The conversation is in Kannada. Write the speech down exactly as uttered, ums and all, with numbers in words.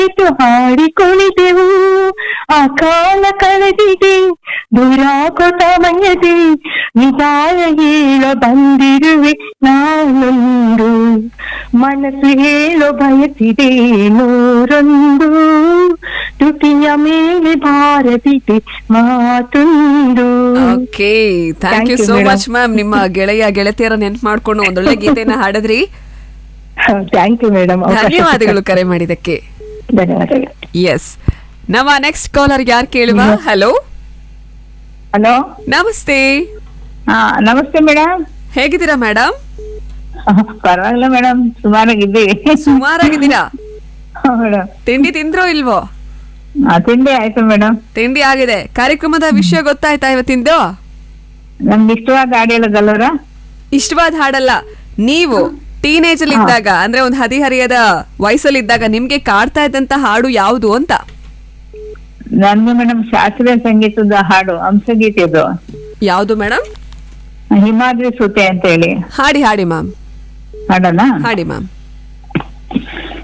ಹಾಡಿ ಕುಣಿದೆವು ಆ ಕಾಲ ಕಳೆದಿದೆ ದುರಾಕೋ ಸಮಯದೆ ನಿಧಾನ ಹೇಳ ಬಂದಿರುವೆ ನಾನೊಂದು ಮನಸ್ಸು ಹೇಳೋ ಬಯಸಿದೆ ನೂರೊಂದು ತುಟಿಯ ಮೇಲೆ ಭಾರತಿದೆ ಮಾತೊಂದು. Okay, thank you so much ma'am. ನಿಮ್ಮ ಗೆಳೆಯ ಗೆಳತಿಯರ ನೆನ್ಪು ಮಾಡ್ಕೊಂಡು ಒಂದೊಳ್ಳೆ ಗೀತೆನ ಹಾಡಿದ್ರಿ. Thank you madam. ಧನ್ಯವಾದಗಳು ಕರೆ ಮಾಡಿದಕ್ಕೆ. ಧನ್ಯವಾದಗಳು. ಎಸ್, ನಮ್ಮ ನೆಕ್ಸ್ಟ್ ಕಾಲರ್ ಯಾರು ಕೇಳುವ? ಹಲೋ ಹಲೋ, ನಮಸ್ತೆ. ಹಾ ನಮಸ್ತೆ ಮೇಡಮ್. ಹೇಗಿದ್ದೀರಾ ಮೇಡಮ್? ಪರವಾಗಿಲ್ಲ ಮೇಡಮ್, ಸುಮಾರಾಗಿದ್ದೀವಿ. ಸುಮಾರಾಗಿದ್ದೀರಾ? ಮೇಡಮ್ ತಿಂಡಿ ತಿಂದ್ರೋ ಇಲ್ವೋ? ತಿಂಡಿ ಆಯ್ತು ಮೇಡಮ್. ತಿಂಡಿ ಆಗಿದೆ. ಕಾರ್ಯಕ್ರಮದ ವಿಷಯ ಗೊತ್ತಾಯ್ತಾ ಇವತ್ತಿಂದು? ನಮ್ಗೆ ಇಷ್ಟವಾದ ಹಾಡಿಯಲ್ಲ ಗಲ್ಲವರ? ಇಷ್ಟವಾದ ಹಾಡಲ್ಲ, ನೀವು ಟೀನೇಜ್ ಅಲ್ಲಿ ಇದ್ದಾಗ ಅಂದ್ರೆ ಒಂದು ಹದಿಹರಿಯದ ವಯಸ್ಸಲ್ಲಿ ಇದ್ದಾಗ ನಿಮ್ಗೆ ಕಾಡ್ತಾ ಇದ್ದಂತ ಹಾಡು ಯಾವುದು ಅಂತ? ನನ್ಗೆ ಮೇಡಮ್ ಶಾಸ್ತ್ರೀಯ ಸಂಗೀತದ ಹಾಡು ಹಂಸಗೀತೆದು. ಯಾವುದು ಮೇಡಮ್? ಹಿಮಾದ್ರಿ ಸುತೆ ಅಂತ ಹೇಳಿ ಹಾಡಿ ಹಾಡಿ ಮ್ಯಾಮ್. ಹಾಡಲ್ಲ? ಹಾಡಿ ಮ್ಯಾಮ್.